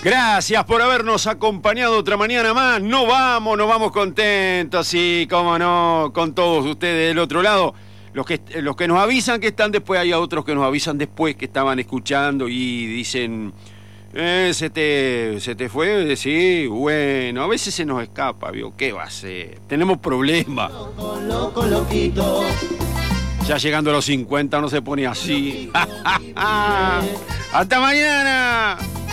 Gracias por habernos acompañado otra mañana más. Nos vamos contentos, sí, cómo no, con todos ustedes del otro lado. Los que nos avisan que están después, hay otros que nos avisan después que estaban escuchando y dicen, se te fue, sí, bueno, a veces se nos escapa, ¿vio? ¿Qué va a ser? Tenemos problemas. Loquito. Ya llegando a los 50 no se pone así. ¡Hasta mañana!